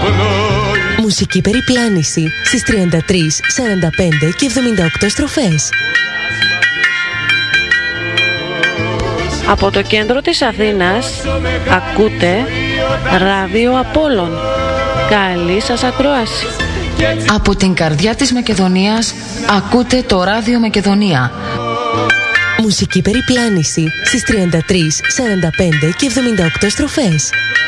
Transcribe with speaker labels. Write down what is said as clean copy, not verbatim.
Speaker 1: πλάι.
Speaker 2: Μουσική περιπλάνηση στις 33, 45 και 78 στροφές.
Speaker 3: Από το κέντρο της Αθήνας ακούτε ράδιο Απόλλων. Καλή σας ακρόαση.
Speaker 2: Μουσική περιπλάνηση στις 33, 45 και 78 στροφές. Μουσική περιπλάνηση στις 33, 45
Speaker 3: Από το κέντρο της Αθήνας ακούτε ράδιο Απόλλων. Καλή σας ακρόαση.
Speaker 4: Από την καρδιά της Μακεδονίας ακούτε το ράδιο Μακεδονία.
Speaker 2: Μουσική περιπλάνηση στις 33, 45 και 78 στροφές.